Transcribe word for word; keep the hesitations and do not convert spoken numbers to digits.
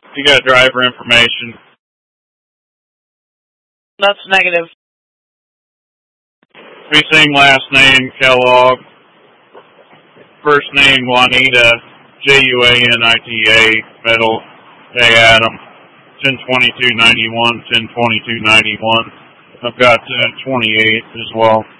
You got driver information. That's negative. Precinct last name, Kellogg. First name, Juanita, J U A N I T A, middle, J. Adam, ten twenty-two ninety-one, ten twenty-two ninety-one. I've got uh, twenty-eight as well.